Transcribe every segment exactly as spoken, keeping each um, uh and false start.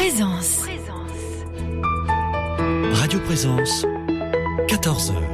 Présence. Radio Présence, quatorze heures.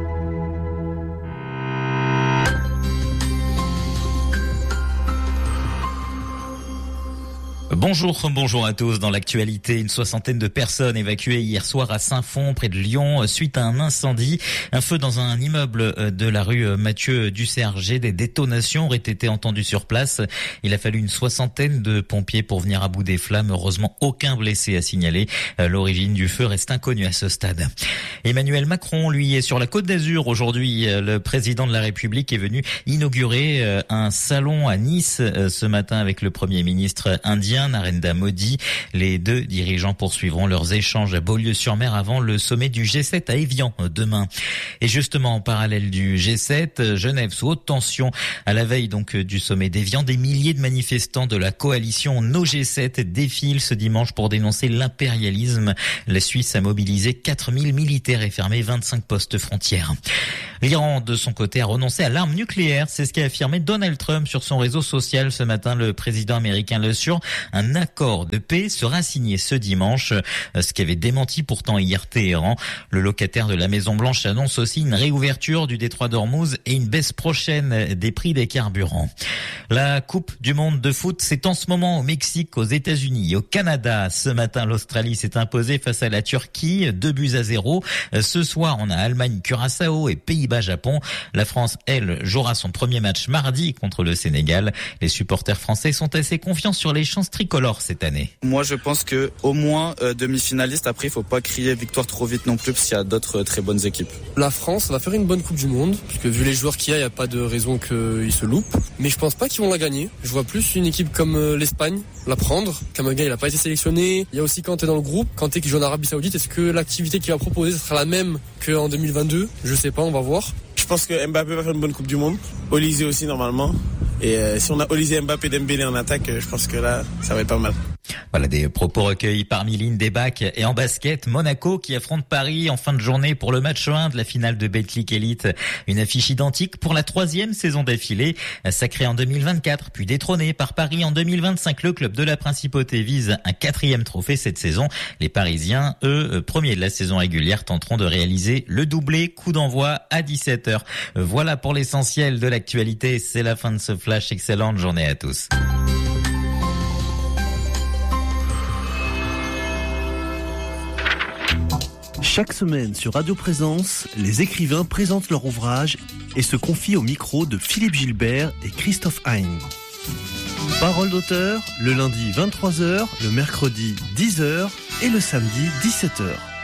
Bonjour, bonjour à tous. Dans l'actualité, une soixantaine de personnes évacuées hier soir à Saint-Fond, près de Lyon, suite à un incendie. Un feu dans un immeuble de la rue Mathieu Ducerger. Des détonations auraient été entendues sur place. Il a fallu une soixantaine de pompiers pour venir à bout des flammes. Heureusement, aucun blessé à signaler. L'origine du feu reste inconnue à ce stade. Emmanuel Macron, lui, est sur la Côte d'Azur. Aujourd'hui, le président de la République est venu inaugurer un salon à Nice ce matin avec le Premier ministre indien, Narendra Modi. Les deux dirigeants poursuivront leurs échanges à Beaulieu-sur-Mer avant le sommet du G sept à Évian demain. Et justement, en parallèle du G sept, Genève sous haute tension. À la veille donc du sommet d'Évian, des milliers de manifestants de la coalition No G sept défilent ce dimanche pour dénoncer l'impérialisme. La Suisse a mobilisé quatre mille militaires et fermé vingt-cinq postes frontières. L'Iran, de son côté, a renoncé à l'arme nucléaire. C'est ce qu'a affirmé Donald Trump sur son réseau social ce matin. Le président américain l'assure. Un accord de paix sera signé ce dimanche, ce qu'avait démenti pourtant hier Téhéran. Le locataire de la Maison-Blanche annonce aussi une réouverture du détroit d'Ormuz et une baisse prochaine des prix des carburants. La Coupe du monde de foot, c'est en ce moment au Mexique, aux États-Unis et au Canada. Ce matin, l'Australie s'est imposée face à la Turquie, deux buts à zéro. Ce soir, on a Allemagne-Curaçao et Pays-Bas-Japon. La France, elle, jouera son premier match mardi contre le Sénégal. Les supporters français sont assez confiants sur les chances tricolores cette année. Moi, je pense que au moins euh, demi-finaliste. Après, il faut pas crier victoire trop vite non plus, parce qu'il y a d'autres euh, très bonnes équipes. La France va faire une bonne Coupe du Monde, puisque vu les joueurs qu'il y a, il n'y a pas de raison qu'ils se loupent. Mais je pense pas qu'ils vont la gagner. Je vois plus une équipe comme euh, l'Espagne la prendre. Kamaga, il a pas été sélectionné. Il y a aussi Kanté dans le groupe. Kanté qui joue en Arabie Saoudite. Est-ce que l'activité qu'il va proposer sera la même qu'en deux mille vingt-deux? Je sais pas, on va voir. Je pense que Mbappé va faire une bonne Coupe du Monde. Olysée aussi normalement. Et euh, si on a Olysée, Mbappé, Dembélé en attaque, euh, je pense que là, ça va être pas mal. Voilà des propos recueillis par Miline Debac. Et en basket, Monaco qui affronte Paris en fin de journée pour le match un de la finale de Betclic Elite. Une affiche identique pour la troisième saison d'affilée. Sacré en deux mille vingt-quatre, puis détrôné par Paris en deux mille vingt-cinq. Le club de la Principauté vise un quatrième trophée cette saison. Les Parisiens, eux, premiers de la saison régulière, tenteront de réaliser le doublé. Coup d'envoi à dix-sept heures. Voilà pour l'essentiel de l'actualité. C'est la fin de ce flash. Excellente journée à tous. Chaque semaine sur Radio Présence, les écrivains présentent leur ouvrage et se confient au micro de Philippe Gilbert et Christophe Hein. Parole d'auteur, le lundi vingt-trois heures, le mercredi dix heures et le samedi dix-sept heures.